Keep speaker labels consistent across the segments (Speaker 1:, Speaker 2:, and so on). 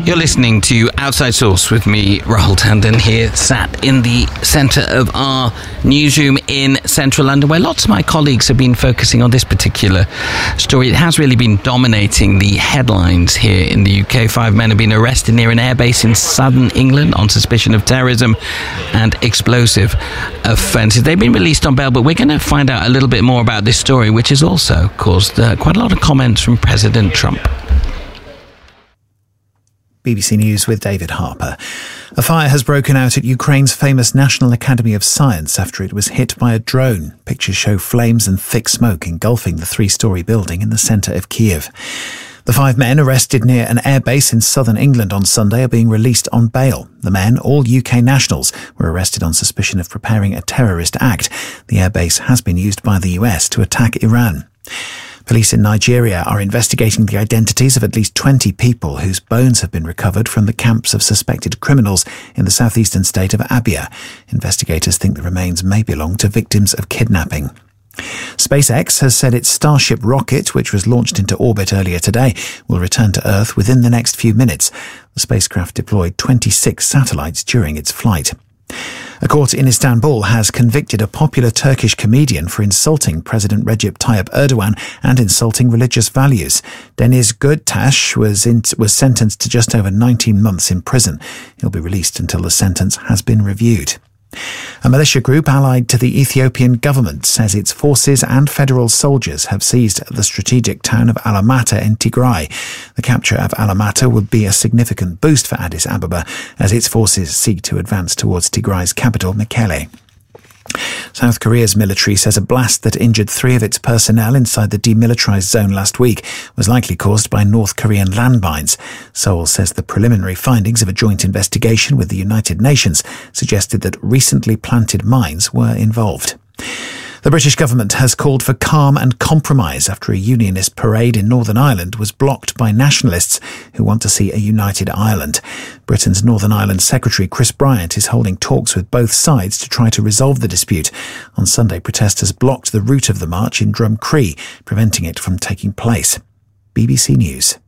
Speaker 1: You're listening to Outside Source with me, Rahul Tandon, here sat in the centre of our newsroom in central London, where lots of my colleagues have been focusing on this particular story. It has really been dominating the headlines here in the UK. 5 men have been arrested near an airbase in southern England on suspicion of terrorism and explosive offences. They've been released on bail, but we're going to find out a little bit more about this story, which has also caused quite a lot of comments from President Trump.
Speaker 2: BBC News with David Harper. A fire has broken out at Ukraine's famous National Academy of Science after it was hit by a drone. Pictures show flames and thick smoke engulfing the 3-storey building in the centre of Kiev. The 5 men arrested near an airbase in southern England on Sunday are being released on bail. The men, all UK nationals, were arrested on suspicion of preparing a terrorist act. The airbase has been used by the US to attack Iran. Police in Nigeria are investigating the identities of at least 20 people whose bones have been recovered from the camps of suspected criminals in the southeastern state of Abia. Investigators think the remains may belong to victims of kidnapping. SpaceX has said its Starship rocket, which was launched into orbit earlier today, will return to Earth within the next few minutes. The spacecraft deployed 26 satellites during its flight. A court in Istanbul has convicted a popular Turkish comedian for insulting President Recep Tayyip Erdogan and insulting religious values. Deniz Göktaş was sentenced to just over 19 months in prison. He'll be released until the sentence has been reviewed. A militia group allied to the Ethiopian government says its forces and federal soldiers have seized the strategic town of Alamata in Tigray. The capture of Alamata would be a significant boost for Addis Ababa as its forces seek to advance towards Tigray's capital, Mekelle. South Korea's military says a blast that injured 3 of its personnel inside the demilitarized zone last week was likely caused by North Korean landmines. Seoul says the preliminary findings of a joint investigation with the United Nations suggested that recently planted mines were involved. The British government has called for calm and compromise after a unionist parade in Northern Ireland was blocked by nationalists who want to see a united Ireland. Britain's Northern Ireland Secretary Chris Bryant is holding talks with both sides to try to resolve the dispute. On Sunday, protesters blocked the route of the march in Drumcree, preventing it from taking place. BBC News.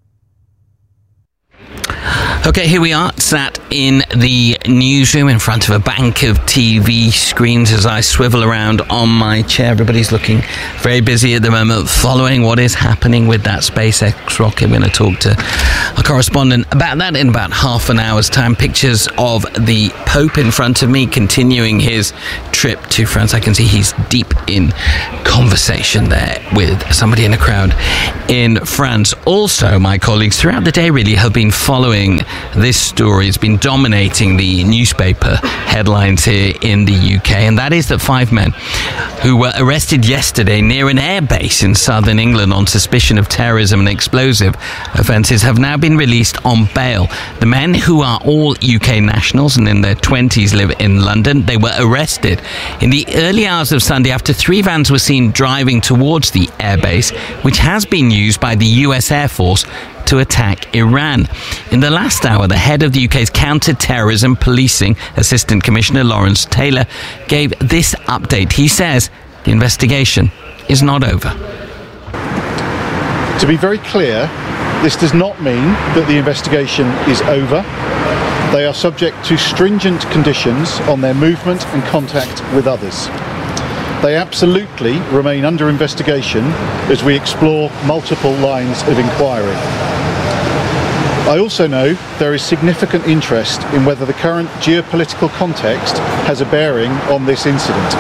Speaker 1: Okay, here we are, sat in the newsroom in front of a bank of TV screens as I swivel around on my chair. Everybody's looking very busy at the moment following what is happening with that SpaceX rocket. We're going to talk to a correspondent about that in about half an hour's time. Pictures of the Pope in front of me continuing his trip to France. I can see he's deep in conversation there with somebody in a crowd in France. Also, my colleagues throughout the day really have been following this story. It's been dominating the newspaper headlines here in the UK, and that is that 5 men who were arrested yesterday near an airbase in southern England on suspicion of terrorism and explosive offences have now been released on bail. The men, who are all UK nationals and in their 20s, live in London. They were arrested in the early hours of Sunday after 3 vans were seen driving towards the airbase, which has been used by the US Air Force to attack Iran. In the last hour, the head of the UK's Counter-Terrorism Policing Assistant Commissioner Lawrence Taylor gave this update. He says the investigation is not over.
Speaker 3: To be very clear, this does not mean that the investigation is over. They are subject to stringent conditions on their movement and contact with others. They absolutely remain under investigation as we explore multiple lines of inquiry. I also know there is significant interest in whether the current geopolitical context has a bearing on this incident.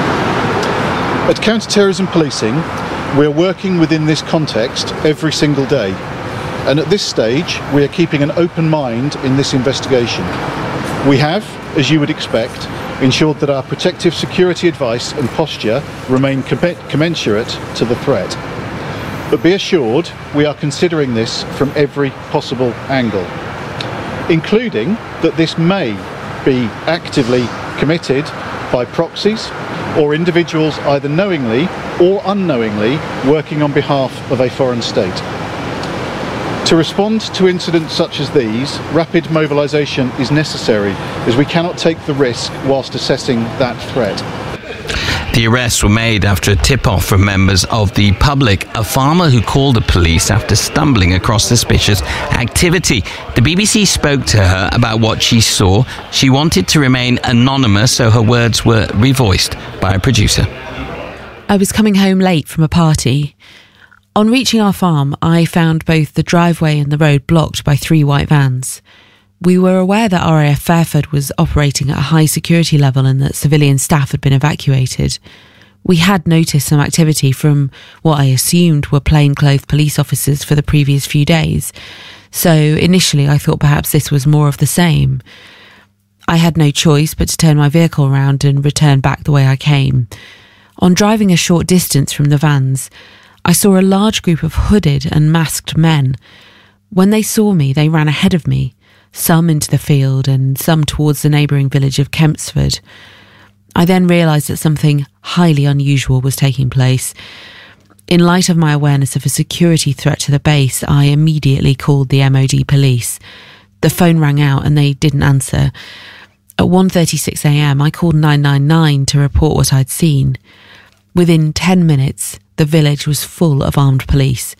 Speaker 3: At Counter-Terrorism Policing, we are working within this context every single day, and at this stage we are keeping an open mind in this investigation. We have, as you would expect, ensured that our protective security advice and posture remain commensurate to the threat. But be assured, we are considering this from every possible angle, including that this may be actively committed by proxies or individuals either knowingly or unknowingly working on behalf of a foreign state. To respond to incidents such as these, rapid mobilisation is necessary, as we cannot take the risk whilst assessing that threat.
Speaker 1: The arrests were made after a tip-off from members of the public, a farmer who called the police after stumbling across suspicious activity. The BBC spoke to her about what she saw. She wanted to remain anonymous, so her words were revoiced by a producer.
Speaker 4: I was coming home late from a party. On reaching our farm, I found both the driveway and the road blocked by 3 white vans. We were aware that RAF Fairford was operating at a high security level and that civilian staff had been evacuated. We had noticed some activity from what I assumed were plainclothes police officers for the previous few days, so initially I thought perhaps this was more of the same. I had no choice but to turn my vehicle around and return back the way I came. On driving a short distance from the vans, I saw a large group of hooded and masked men. When they saw me, they ran ahead of me, some into the field and some towards the neighbouring village of Kempsford. I then realised that something highly unusual was taking place. In light of my awareness of a security threat to the base, I immediately called the MOD police. The phone rang out and they didn't answer. At 1:36 a.m, I called 999 to report what I'd seen. Within 10 minutes, the village was full of armed police.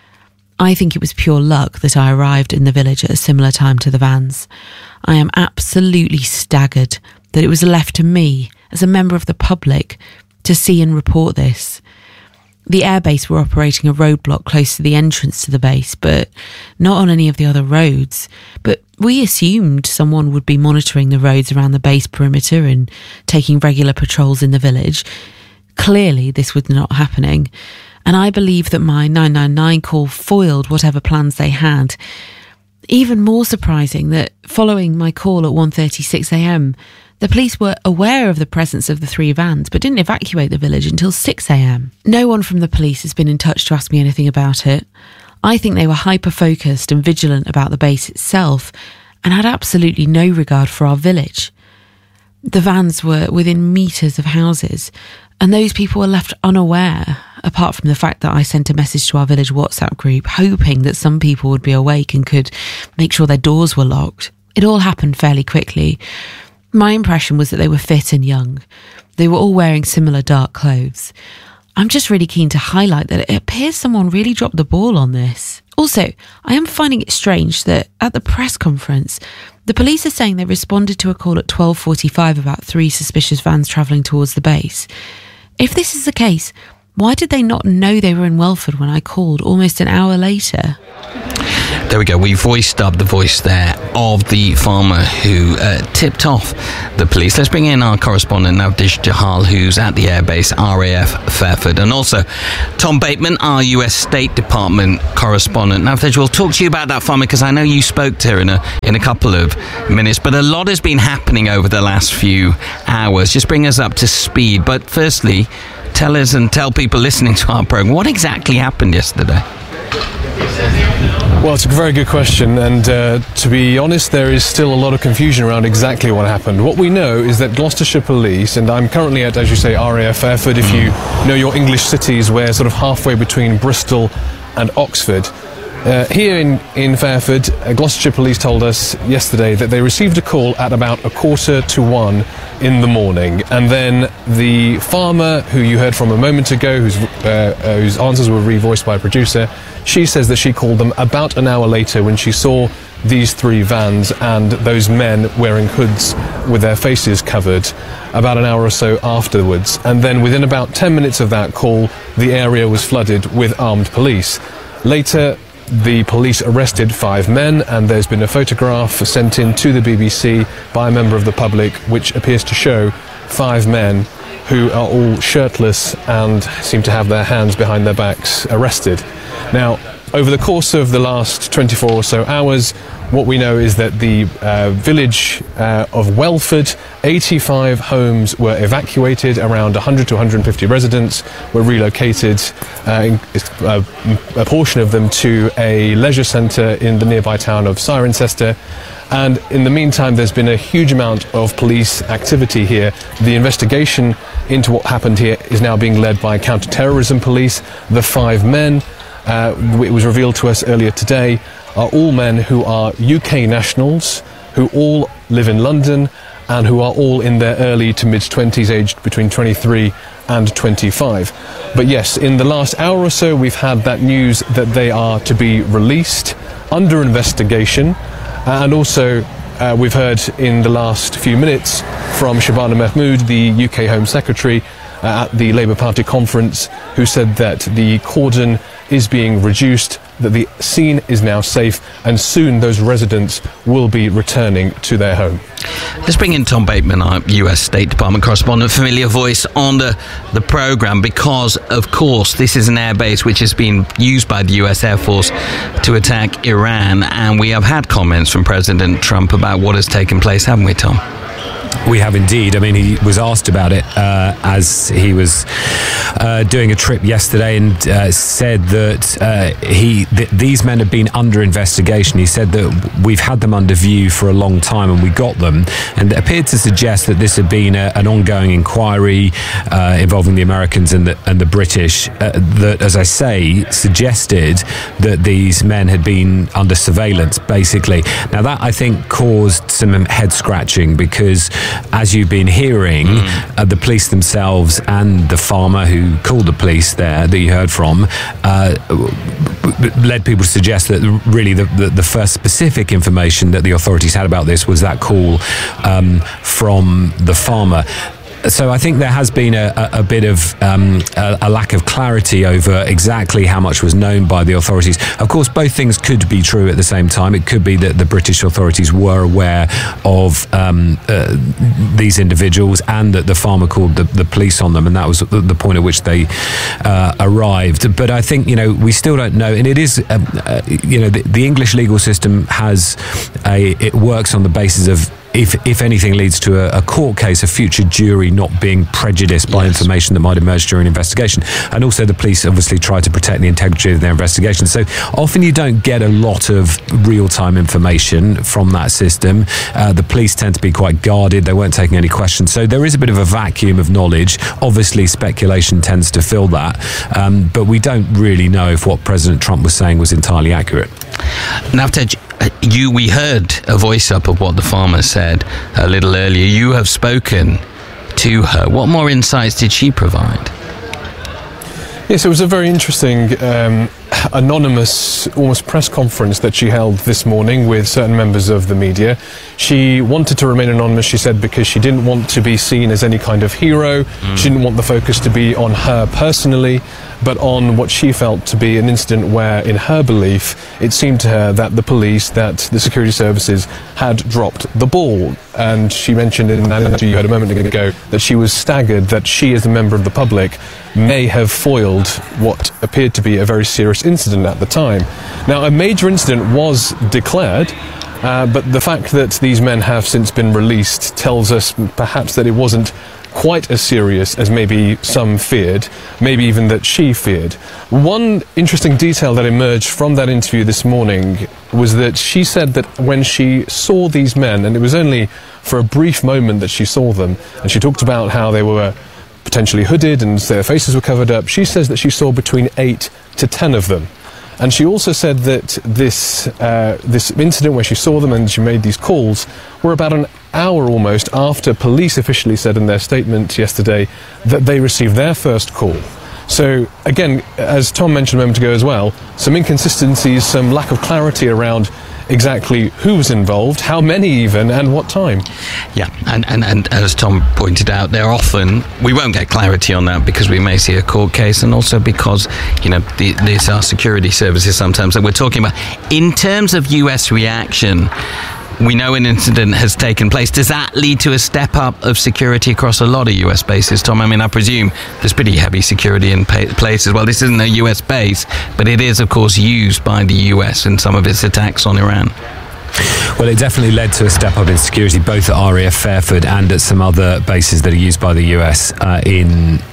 Speaker 4: I think it was pure luck that I arrived in the village at a similar time to the vans. I am absolutely staggered that it was left to me, as a member of the public, to see and report this. The airbase were operating a roadblock close to the entrance to the base, but not on any of the other roads. But we assumed someone would be monitoring the roads around the base perimeter and taking regular patrols in the village. Clearly, this was not happening, and I believe that my 999 call foiled whatever plans they had. Even more surprising that following my call at 1:36 a.m, the police were aware of the presence of the 3 vans but didn't evacuate the village until 6 a.m. No one from the police has been in touch to ask me anything about it. I think they were hyper-focused and vigilant about the base itself and had absolutely no regard for our village. The vans were within metres of houses, and those people were left unaware, apart from the fact that I sent a message to our village WhatsApp group, hoping that some people would be awake and could make sure their doors were locked. It all happened fairly quickly. My impression was that they were fit and young. They were all wearing similar dark clothes. I'm just really keen to highlight that it appears someone really dropped the ball on this. Also, I am finding it strange that at the press conference, the police are saying they responded to a call at 12:45 about 3 suspicious vans travelling towards the base. If this is the case, why did they not know they were in Welford when I called almost an hour later?
Speaker 1: There we go. We voiced up the voice there of the farmer who tipped off the police. Let's bring in our correspondent, Navdesh Jahal, who's at the airbase RAF Fairford, and also Tom Bateman, our US State Department correspondent. Navdesh, we'll talk to you about that farmer because I know you spoke to her in a couple of minutes, but a lot has been happening over the last few hours. Just bring us up to speed. But firstly, tell us and tell people listening to our program, what exactly happened yesterday?
Speaker 5: Well, it's a very good question, and to be honest, there is still a lot of confusion around exactly what happened. What we know is that Gloucestershire Police, and I'm currently at, as you say, RAF Fairford. If you know your English cities, we're sort of halfway between Bristol and Oxford. Here in Fairford, Gloucestershire Police told us yesterday that they received a call at about 1:45 in the morning, and then the farmer who you heard from a moment ago, whose answers were revoiced by a producer, she says that she called them about an hour later when she saw these 3 vans and those men wearing hoods with their faces covered about an hour or so afterwards. And then within about 10 minutes of that call, the area was flooded with armed police. Later, the police arrested 5 men, and there's been a photograph sent in to the BBC by a member of the public which appears to show 5 men who are all shirtless and seem to have their hands behind their backs arrested. Now, over the course of the last 24 or so hours, what we know is that the village of Welford, 85 homes were evacuated, around 100 to 150 residents were relocated, a portion of them to a leisure centre in the nearby town of Cirencester. And in the meantime, there's been a huge amount of police activity here. The investigation into what happened here is now being led by counter-terrorism police. The 5 men, it was revealed to us earlier today, are all men who are UK nationals, who all live in London and who are all in their early to mid-20s, aged between 23 and 25. But yes, in the last hour or so, we've had that news that they are to be released under investigation, and also we've heard in the last few minutes from Shabana Mahmood, the UK Home Secretary, at the Labour Party conference, who said that the cordon is being reduced, that the scene is now safe, and soon those residents will be returning to their home.
Speaker 1: Let's bring in Tom Bateman, our US State Department correspondent, familiar voice on the programme, because, of course, this is an airbase which has been used by the US Air Force to attack Iran, and we have had comments from President Trump about what has taken place, haven't we, Tom?
Speaker 6: We have indeed. I mean, he was asked about it as he was doing a trip yesterday, and said that these men have been under investigation. He said that we've had them under view for a long time and we got them, and it appeared to suggest that this had been an ongoing inquiry involving the Americans and the British that, as I say, suggested that these men had been under surveillance, basically. Now, that, I think, caused some head scratching, because as you've been hearing, the police themselves and the farmer who called the police there that you heard from led people to suggest that really the first specific information that the authorities had about this was that call from the farmer. So I think there has been a bit of a lack of clarity over exactly how much was known by the authorities. Of course, both things could be true at the same time. It could be that the British authorities were aware of these individuals, and that the farmer called the police on them, and that was the point at which they arrived. But I think, we still don't know, and it is, the English legal system it works on the basis of, if anything leads to a court case, a future jury not being prejudiced by information that might emerge during an investigation. And also the police obviously try to protect the integrity of their investigation. So often you don't get a lot of real-time information from that system. The police tend to be quite guarded. They weren't taking any questions. So there is a bit of a vacuum of knowledge. Obviously speculation tends to fill that. But we don't really know if what President Trump was saying was entirely accurate.
Speaker 1: Navtej, we heard a voice-up of what the farmer said a little earlier. You have spoken to her. What more insights did she provide?
Speaker 5: Yes, it was a very interesting anonymous almost press conference that she held this morning with certain members of the media. She wanted to remain anonymous, she said, because she didn't want to be seen as any kind of hero. She didn't want the focus to be on her personally, but on what she felt to be an incident where, in her belief, it seemed to her that the police, that the security services had dropped the ball. And she mentioned in that interview you heard a moment ago that she was staggered that she, as a member of the public, may have foiled what appeared to be a very serious incident at the time. Now, a major incident was declared, but the fact that these men have since been released tells us perhaps that it wasn't quite as serious as maybe some feared, maybe even that she feared. One interesting detail that emerged from that interview this morning was that she said that when she saw these men, and it was only for a brief moment that she saw them, and she talked about how they were potentially hooded and their faces were covered up, she says that she saw between 8 to 10 of them. And she also said that this incident where she saw them and she made these calls were about an hour almost after police officially said in their statement yesterday that they received their first call. So, again, as Tom mentioned a moment ago as well, some inconsistencies, some lack of clarity around exactly who was involved, how many even, and what time.
Speaker 1: Yeah, and as Tom pointed out, we won't get clarity on that because we may see a court case, and also because, these are security services sometimes that we're talking about. In terms of US reaction, we know an incident has taken place. Does that lead to a step up of security across a lot of US bases, Tom? I mean, I presume there's pretty heavy security in place as well. This isn't a US base, but it is, of course, used by the US in some of its attacks on Iran.
Speaker 6: Well, it definitely led to a step up in security, both at RAF Fairford and at some other bases that are used by the US in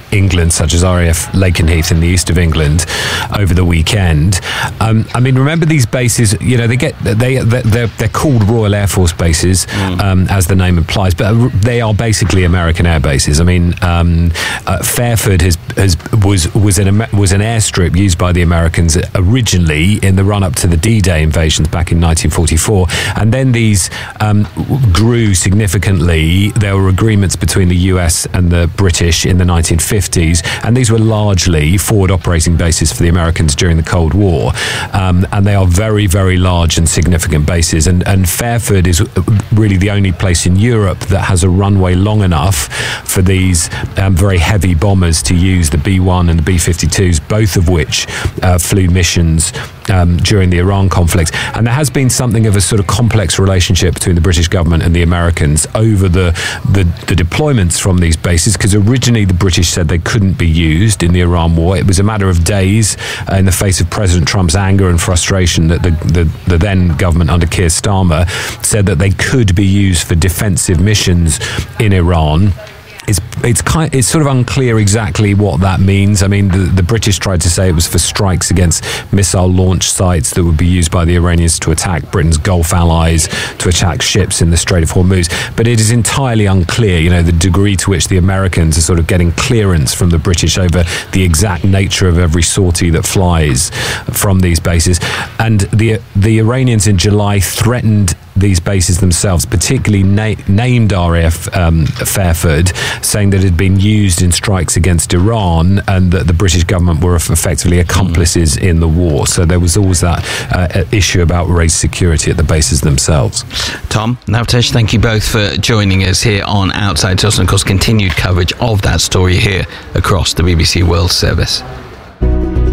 Speaker 6: England, such as RAF Lakenheath in the east of England, over the weekend. I mean, remember these bases? You know, they're called Royal Air Force bases, as the name implies, but they are basically American air bases. I mean, Fairford was an airstrip used by the Americans originally in the run-up to the D-Day invasions back in 1944, and then these grew significantly. There were agreements between the US and the British in the 1950s, and these were largely forward operating bases for the Americans during the Cold War, and they are very, very large and significant bases, and Fairford is really the only place in Europe that has a runway long enough for these very heavy bombers to use, the B-1 and the B-52s, both of which flew missions during the Iran conflict. And there has been something of a sort of complex relationship between the British government and the Americans over the deployments from these bases, because originally the British said they couldn't be used in the Iran war. It was a matter of days in the face of President Trump's anger and frustration that the then government under Keir Starmer said that they could be used for defensive missions in Iran. It's sort of unclear exactly what that means. I mean, the British tried to say it was for strikes against missile launch sites that would be used by the Iranians to attack Britain's Gulf allies, to attack ships in the Strait of Hormuz. But it is entirely unclear, you know, the degree to which the Americans are sort of getting clearance from the British over the exact nature of every sortie that flies from these bases. And the Iranians in July threatened these bases themselves, particularly named RAF Fairford, saying that it had been used in strikes against Iran and that the British government were effectively accomplices in the war. So there was always that issue about raised security at the bases themselves.
Speaker 1: Tom, Navtesh, thank you both for joining us here on Outside Source, and of course continued coverage of that story here across the BBC World Service.